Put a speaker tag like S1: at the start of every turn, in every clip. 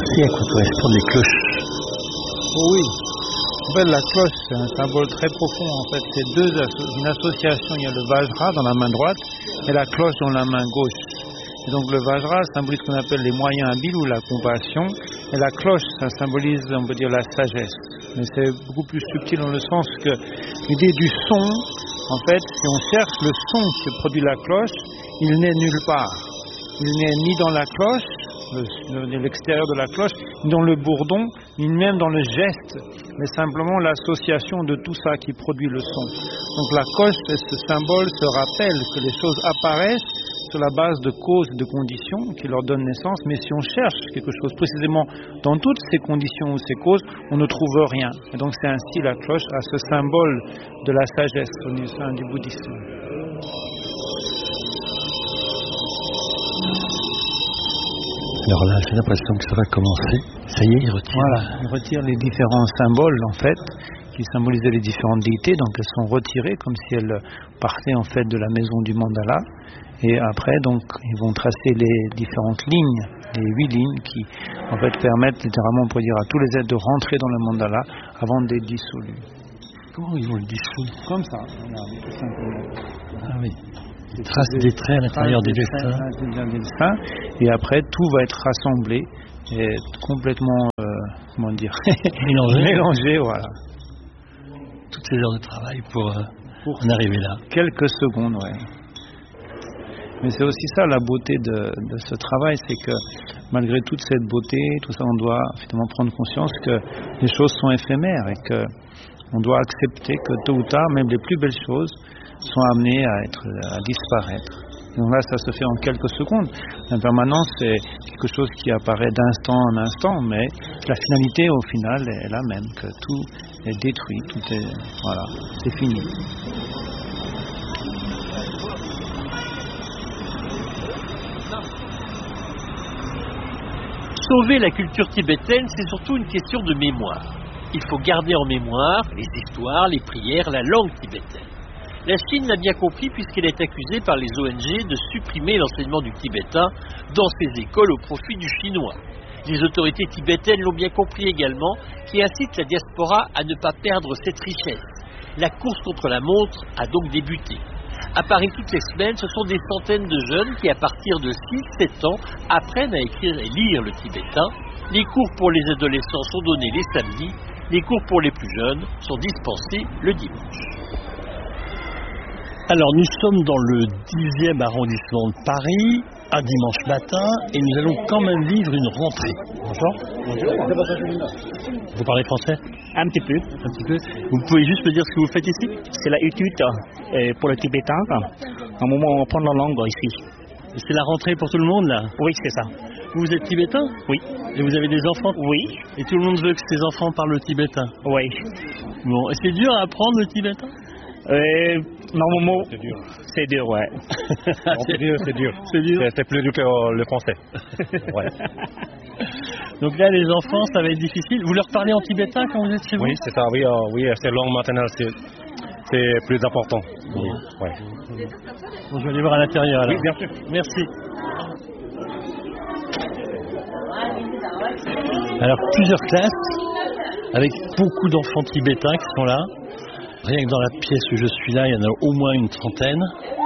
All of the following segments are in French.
S1: sait à quoi correspondent les cloches?
S2: Oh oui. En fait, la cloche, c'est un symbole très profond. En fait, c'est une association. Il y a le Vajra dans la main droite et la cloche dans la main gauche. Et donc le Vajra symbolise ce qu'on appelle les moyens habiles ou la compassion. Et la cloche, ça symbolise, on peut dire, la sagesse. Mais c'est beaucoup plus subtil dans le sens que l'idée du son, en fait, si on cherche le son que produit la cloche, il n'est nulle part. Il n'est ni dans la cloche, l'extérieur de la cloche, ni dans le bourdon, ni même dans le geste, mais simplement l'association de tout ça qui produit le son. Donc la cloche, ce symbole se rappelle que les choses apparaissent sur la base de causes et de conditions qui leur donnent naissance, mais si on cherche quelque chose précisément dans toutes ces conditions ou ces causes, on ne trouve rien. Et donc c'est ainsi la cloche a ce symbole de la sagesse au sein du bouddhisme.
S1: Alors là, j'ai l'impression que ça va commencer. Ça y est, il retire.
S2: Voilà, il retire les différents symboles, en fait, qui symbolisaient les différentes déités. Donc elles sont retirées comme si elles partaient, en fait, de la maison du mandala. Et après, donc, ils vont tracer les différentes lignes, les 8 lignes qui, en fait, permettent littéralement, on pourrait dire, à tous les êtres de rentrer dans le mandala avant d'être dissolus.
S1: Comment ils vont le dissoudre?
S2: Comme ça, regardez, tout simplement.
S1: Ah oui. Ils tracent des traits à l'intérieur des dessins.
S2: Et après, tout va être rassemblé et complètement, comment dire, mélangé, voilà.
S1: Toutes ces heures de travail pour en arriver là.
S2: Quelques secondes, ouais. Mais c'est aussi ça la beauté de ce travail, c'est que malgré toute cette beauté, tout ça, on doit finalement prendre conscience que les choses sont éphémères et que on doit accepter que tôt ou tard, même les plus belles choses sont amenées à disparaître. Donc là, ça se fait en quelques secondes. L'impermanence, c'est quelque chose qui apparaît d'instant en instant, mais la finalité, au final, est la même, que tout est détruit, tout est, voilà, c'est fini.
S3: Sauver la culture tibétaine, c'est surtout une question de mémoire. Il faut garder en mémoire les histoires, les prières, la langue tibétaine. La Chine l'a bien compris puisqu'elle est accusée par les ONG de supprimer l'enseignement du tibétain dans ses écoles au profit du chinois. Les autorités tibétaines l'ont bien compris également, qui incitent la diaspora à ne pas perdre cette richesse. La course contre la montre a donc débuté. À Paris toutes les semaines, ce sont des centaines de jeunes qui, à partir de 6-7 ans, apprennent à écrire et lire le tibétain. Les cours pour les adolescents sont donnés les samedis, les cours pour les plus jeunes sont dispensés le dimanche.
S1: Alors nous sommes dans le 10e arrondissement de Paris, un dimanche matin, et nous allons quand même vivre une rentrée. Bonjour. Vous parlez français?
S4: Un petit peu.
S1: Un petit peu. Vous pouvez juste me dire ce que vous faites ici?
S4: C'est la étude pour le tibétain. Un moment, on prend la langue ici.
S1: C'est la rentrée pour tout le monde là?
S4: Oui, c'est ça.
S1: Vous êtes tibétain?
S4: Oui.
S1: Et vous avez des enfants?
S4: Oui.
S1: Et tout le monde veut que ses enfants parlent le tibétain?
S4: Oui.
S1: Bon, et c'est dur à apprendre le tibétain?
S4: Normalement,
S5: c'est dur, ouais.
S1: C'est dur.
S5: C'est plus dur que le français. Ouais.
S1: Donc là, les enfants, ça va être difficile. Vous leur parlez en tibétain quand vous êtes chez vous?
S5: Oui, c'est ça, oui, c'est langue maternelle, c'est plus important. Oui, ouais.
S1: Bon, je vais aller voir à l'intérieur alors.
S5: Oui, bien sûr.
S1: Merci. Alors, plusieurs classes, avec beaucoup d'enfants tibétains qui sont là. Rien que dans la pièce où je suis là, il y en a au moins une trentaine.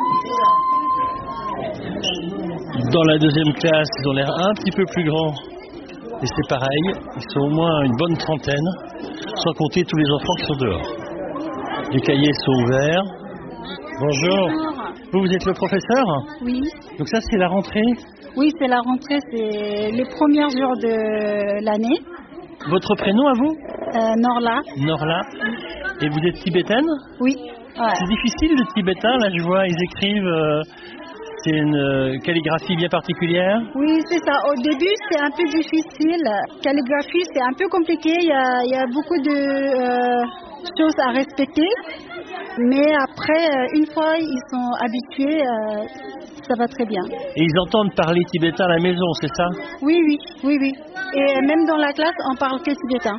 S1: Dans la deuxième classe, ils ont l'air un petit peu plus grands. Et c'est pareil, ils sont au moins une bonne trentaine, sans compter tous les enfants qui sont dehors. Les cahiers sont ouverts. Bonjour. Vous êtes le professeur?
S6: Oui.
S1: Donc ça, c'est la rentrée?
S6: Oui, c'est la rentrée, c'est les premiers jours de l'année.
S1: Votre prénom à vous?
S6: Norla.
S1: Norla. Et vous êtes tibétaine?
S6: Oui. Ouais.
S1: C'est difficile le tibétain, là je vois, ils écrivent, c'est une calligraphie bien particulière?
S6: Oui, c'est ça. Au début, c'est un peu difficile. Calligraphie, c'est un peu compliqué. Il y a beaucoup de choses à respecter. Mais après, une fois ils sont habitués, ça va très bien.
S1: Et ils entendent parler tibétain à la maison, c'est ça?
S6: Oui. Et même dans la classe, on parle que tibétain.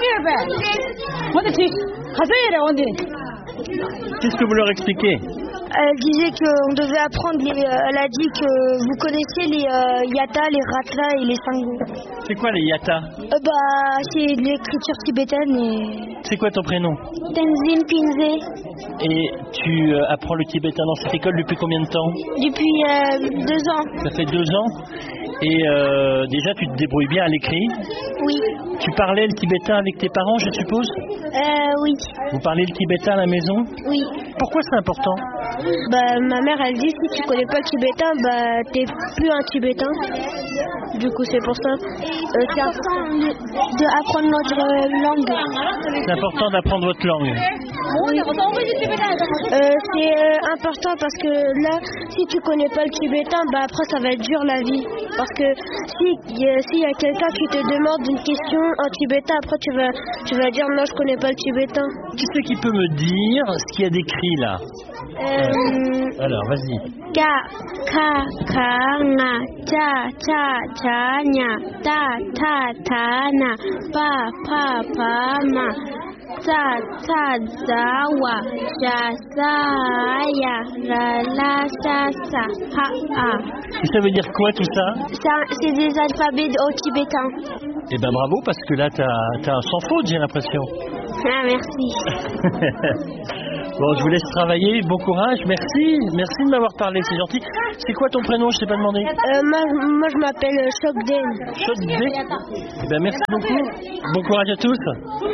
S1: Qu'est-ce que vous leur expliquez?
S7: Elle disait qu'on devait apprendre, elle a dit que vous connaissez les yatas, les ratlas et les sangos.
S1: C'est quoi les yatas?
S7: C'est de l'écriture tibétaine et...
S1: C'est quoi ton prénom?
S7: Tenzin Pinze.
S1: Et tu apprends le tibétain dans cette école depuis combien de temps?
S7: Depuis 2 ans.
S1: Ça fait 2 ans. Et déjà tu te débrouilles bien à l'écrit?
S7: Oui.
S1: Tu parlais le tibétain avec tes parents, je suppose?
S7: Oui.
S1: Vous parlez le tibétain à la maison?
S7: Oui.
S1: Pourquoi c'est important?
S7: Ma mère elle dit si tu connais pas le tibétain, t'es plus un tibétain. Du coup c'est pour ça. C'est important d'apprendre notre langue.
S1: C'est important d'apprendre votre langue.
S7: Oui. C'est important parce que là, si tu connais pas le tibétain, après ça va être dur la vie. Parce que s'il y a quelqu'un qui te demande une question en tibétain, après tu vas dire non je connais pas le tibétain.
S1: Qui c'est qui peut me dire ce qu'il y a d'écrit là? Alors vas-y.
S7: Ka, ka, ka, nga, cha, cha, cha, nya, ta, ta, ta, na, pa, pa, ma. Ta, ta, za, wa, ja, za, ya, la, sa, ha, a.
S1: Et ça veut dire quoi tout ça?
S7: C'est des alphabets au tibétain.
S1: Eh ben bravo, parce que là t'as un sans faute, j'ai l'impression.
S7: Ah, merci.
S1: Bon, je vous laisse travailler, bon courage, merci de m'avoir parlé, c'est gentil. C'est quoi ton prénom, je t'ai pas demandé?
S7: Moi je m'appelle Chokden.
S1: Chokden. Eh ben merci beaucoup, bon courage à tous.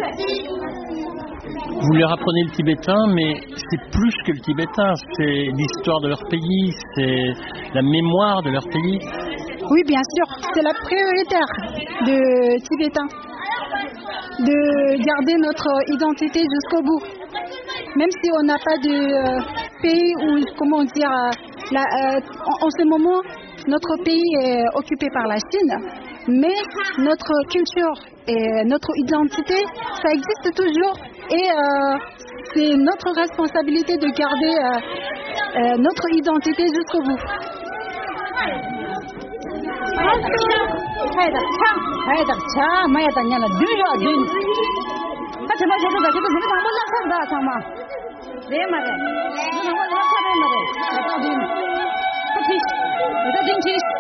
S1: Vous leur apprenez le tibétain, mais c'est plus que le tibétain, c'est l'histoire de leur pays, c'est la mémoire de leur pays.
S6: Oui, bien sûr, c'est la prioritaire de tibétain, de garder notre identité jusqu'au bout. Même si on n'a pas de pays où, comment dire, en ce moment, notre pays est occupé par la Chine, mais notre culture et notre identité, ça existe toujours et c'est notre responsabilité de garder notre identité jusqu'au bout.